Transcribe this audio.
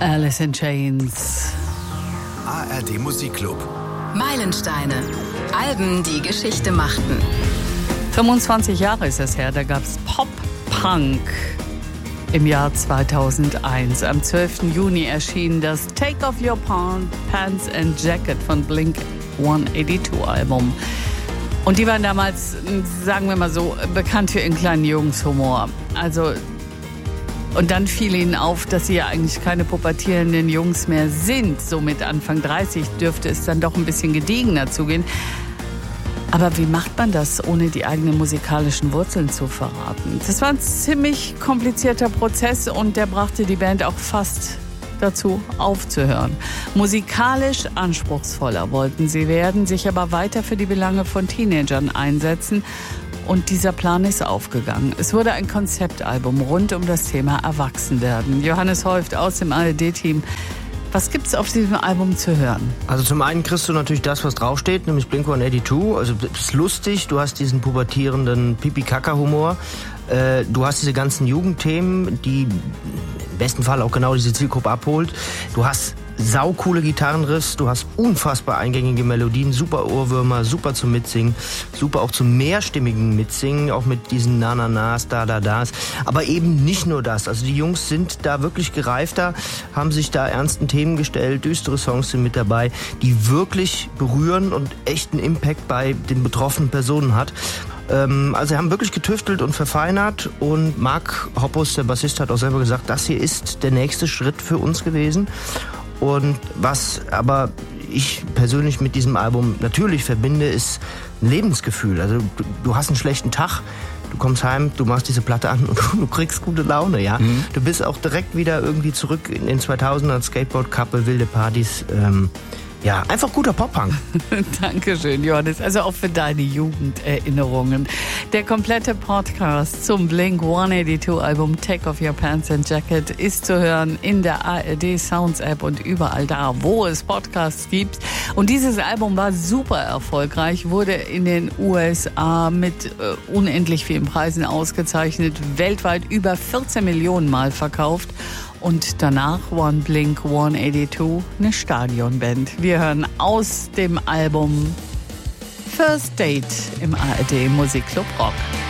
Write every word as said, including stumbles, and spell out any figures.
Alice in Chains. A R D Musikclub. Meilensteine. Alben, die Geschichte machten. fünfundzwanzig Jahre ist es her, da gab es Pop-Punk im Jahr zweitausendeins. Am zwölften Juni erschien das Take Off Your Pants and Jacket von Blink hundertzweiundachtzig Album. Und die waren damals, sagen wir mal so, bekannt für ihren kleinen Jungshumor. Also, und dann fiel ihnen auf, dass sie ja eigentlich keine pubertierenden Jungs mehr sind. So mit Anfang dreißig dürfte es dann doch ein bisschen gediegener zugehen. Aber wie macht man das, ohne die eigenen musikalischen Wurzeln zu verraten? Das war ein ziemlich komplizierter Prozess und der brachte die Band auch fast dazu, aufzuhören. Musikalisch anspruchsvoller wollten sie werden, sich aber weiter für die Belange von Teenagern einsetzen. Und dieser Plan ist aufgegangen. Es wurde ein Konzeptalbum rund um das Thema Erwachsenwerden. Johannes Heuft aus dem A R D-Team. Was gibt's auf diesem Album zu hören? Also zum einen kriegst du natürlich das, was draufsteht, nämlich Blink hundertzweiundachtzig. Also es ist lustig, du hast diesen pubertierenden Pipi-Kaka-Humor. Äh, du hast diese ganzen Jugendthemen, die im besten Fall auch genau diese Zielgruppe abholt. Du hast saucoole Gitarrenriffs, du hast unfassbar eingängige Melodien, super Ohrwürmer, super zum Mitsingen, super auch zum mehrstimmigen Mitsingen, auch mit diesen Na-Na-Nas, Da-Da-Das. Aber eben nicht nur das. Also die Jungs sind da wirklich gereifter, haben sich da ernsten Themen gestellt, düstere Songs sind mit dabei, die wirklich berühren und echten Impact bei den betroffenen Personen hat. Also sie haben wirklich getüftelt und verfeinert und Mark Hoppus, der Bassist, hat auch selber gesagt, das hier ist der nächste Schritt für uns gewesen. Und was aber ich persönlich mit diesem Album natürlich verbinde, ist ein Lebensgefühl. Also du, du hast einen schlechten Tag, du kommst heim, du machst diese Platte an und du kriegst gute Laune, ja. Mhm. Du bist auch direkt wieder irgendwie zurück in den zweitausendern, Skateboard-Couple, wilde Partys. Ähm, ja, einfach guter Pop-Punk. Dankeschön, Johannes. Also auch für deine Jugenderinnerungen. Der komplette Podcast zum Blink hundertzweiundachtzig Album Take Off Your Pants and Jacket ist zu hören in der A R D Sounds App und überall da, wo es Podcasts gibt. Und dieses Album war super erfolgreich, wurde in den U S A mit äh, unendlich vielen Preisen ausgezeichnet, weltweit über vierzehn Millionen Mal verkauft. Und danach waren Blink hundertzweiundachtzig eine Stadionband. Wir hören aus dem Album First Date im A R D Musikclub Rock.